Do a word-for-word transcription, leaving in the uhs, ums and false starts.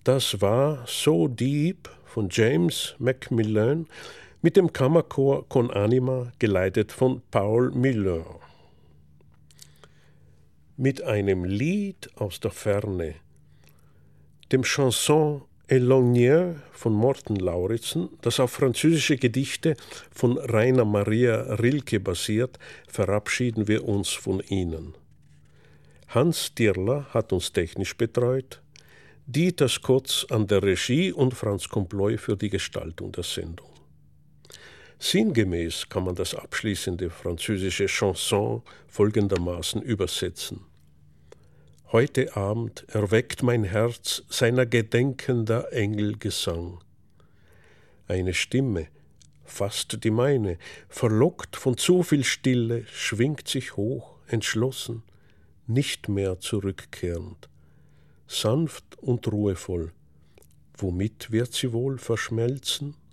Das war So Deep von James Macmillan mit dem Kammerchor Con Anima, geleitet von Paul Miller. Mit einem Lied aus der Ferne, dem Chanson Éloigné von Morten Lauridsen, das auf französische Gedichte von Rainer Maria Rilke basiert, verabschieden wir uns von Ihnen. Hans Dirler hat uns technisch betreut, Dieter Skotz an der Regie und Franz Comploy für die Gestaltung der Sendung. Sinngemäß kann man das abschließende französische Chanson folgendermaßen übersetzen. Heute Abend erweckt mein Herz seiner gedenkender Engel Gesang. Eine Stimme, fast die meine, verlockt von zu viel Stille, schwingt sich hoch, entschlossen, nicht mehr zurückkehrend, sanft und ruhevoll. Womit wird sie wohl verschmelzen?